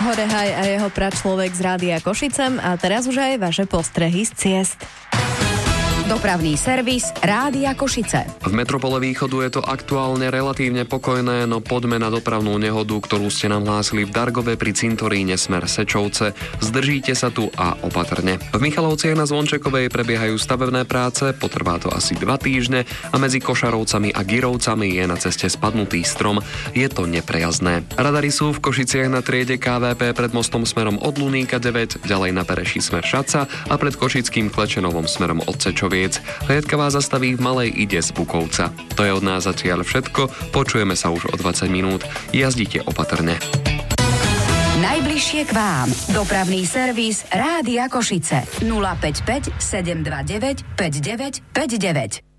Horehaj a jeho pračlovek z Rádia Košice a teraz už aj vaše postrehy z ciest. Dopravný servis Rádia Košice. V metropole Východu je to aktuálne relatívne pokojné, no poďme na dopravnú nehodu, ktorú ste nám hlásili v Dargove pri cintoríne smer Sečovce. Zdržíte sa tu a opatrne. V Michalovciach na Zvončekovej prebiehajú stavebné práce, potrvá to asi 2 týždne a medzi Košarovcami a Girovcami je na ceste spadnutý strom. Je to neprejazdné. Radary sú v Košiciach na triede KVP pred mostom smerom od Luníka 9, ďalej na Pereši smer Šaca a pred Košickým Klečenovom smerom od Sečoviec. Hliadka vás zastaví v Malej Ide z Bukovca. To je od nás zatiaľ všetko, počujeme sa už o 20 minút. Jazdite opatrne. Najbližšie k vám. Dopravný servis Rádia Košice. 055 729 5959.